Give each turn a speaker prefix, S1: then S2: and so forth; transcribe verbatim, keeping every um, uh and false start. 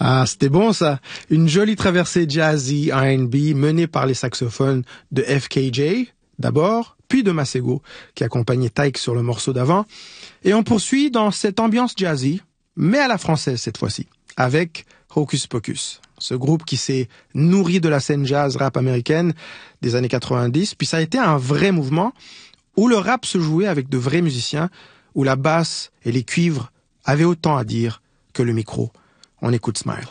S1: Ah, c'était bon ça. Une jolie traversée jazzy R and B menée par les saxophones de F K J, d'abord, puis de Masego, qui accompagnait Tyke sur le morceau d'avant. Et on poursuit dans cette ambiance jazzy, mais à la française cette fois-ci, avec Hocus Pocus. Ce groupe qui s'est nourri de la scène jazz rap américaine des années quatre-vingt-dix, puis ça a été un vrai mouvement où le rap se jouait avec de vrais musiciens, où la basse et les cuivres avaient autant à dire que le micro. On écoute Smile.